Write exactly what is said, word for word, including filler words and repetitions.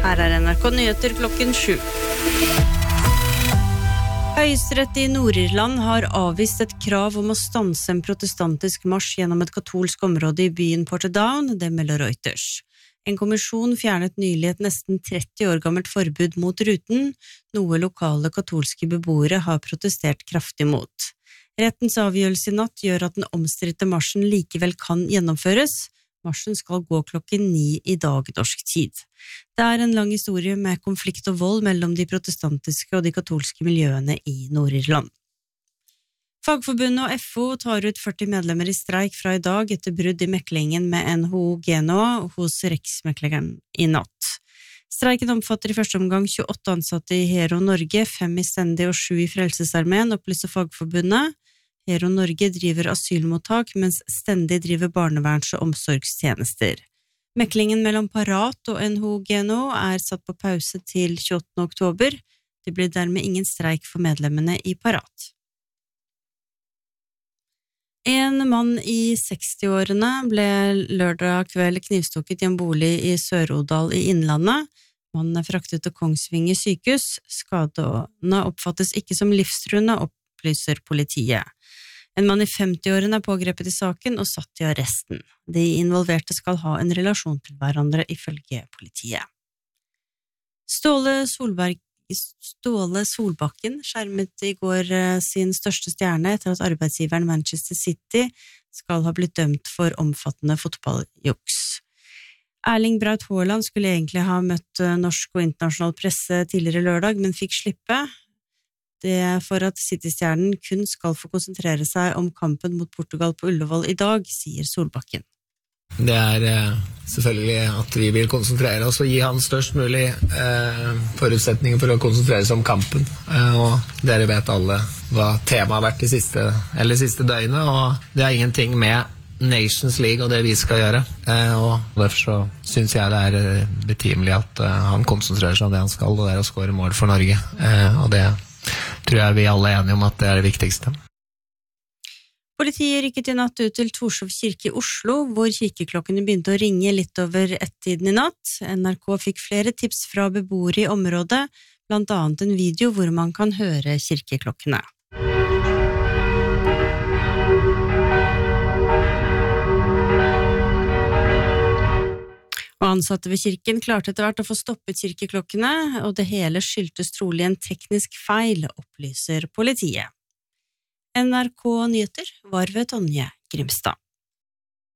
Her er N R K Nyheter klokken sju. Høyesterett i Nord-Irland har avvist et krav om å stanse en protestantisk marsj gjennom et katolsk område i byen Portadown, det melder Reuters. En kommisjon fjernet nylig et nesten tretti år gammelt forbud mot ruten, noe lokale katolske beboere har protestert kraftig mot. Rettens avgjørelse i natt gjør at den omstridte marsjen likevel kan gjennomføres. Marsjen skal gå klokken ni i dag norsk tid. Det er en lang historie med konflikt og vold mellom de protestantiske og de katolske miljøene i Nord-Irland. Fagforbundet og F O tar ut førti medlemmer i streik fra i dag etter brudd i meklingen med N H O Genoa hos Riksmekleren i natt. Streiken omfatter i første omgang tjueåtte ansatte i Hero Norge, fem i Stendi og sju i Frelsesarmeen, opplyser Fagforbundet. Hero Norge driver asylmottak, mens Stendi driver barneverns- og omsorgstjenester. Meklingen mellom Parat og N H O Genoa er satt på pause til tjueåttende oktober. Det blir dermed ingen streik for medlemmene i Parat. En mann i sekstiårene ble lørdag kveld knivstukket i en bolig i Sør-Odal i Innlandet. Mannen er fraktet til Kongsvinger sykehus. Skadene oppfattes ikke som livstruende, opplyser politiet. En mann i femtiårene er pågrepet i saken og satt i arresten. De involverte skal ha en relasjon til hverandre ifølge politiet. Ståle Solberg Ståle Solbakken skjermet i går sin største stjerne etter at arbeidsgiveren Manchester City skal ha blitt dømt for omfattende fotballjuks. Erling Braut Haaland skulle egentlig ha møtt norsk og internasjonal presse tidligere lørdag, men fikk slippe. Det er for at City-stjernen kun skal få konsentrere seg om kampen mot Portugal på Ullevål i dag, sier Solbakken. Det er eh, selvfølgelig at vi vil konsentrere oss og gi han størst mulig eh, forutsetninger for å konsentrere seg om kampen. Eh, og dere vet alle hva temaet har vært de siste, eller siste døgnet, og det har ingenting med Nations League og det vi skal gjøre. Eh, og derfor så synes jeg det er betimelig at eh, han konsentrerer seg om det han skal, og det er å skåre mål for Norge. Eh, og det tror jeg vi alle er enige om at det er det viktigste. Politiet rykket i natt ut til Torshov kirke i Oslo, hvor kirkeklokkene begynte å ringe litt over ett-tiden i natt. N R K fikk flere tips fra beboere i området, blant annet en video hvor man kan høre kirkeklokkene. Og ansatte ved kirken klarte etter hvert å få stoppet kirkeklokkene, og det hele skyldtes trolig en teknisk feil, opplyser politiet. N R K Nyheter var ved Tonje Grimstad.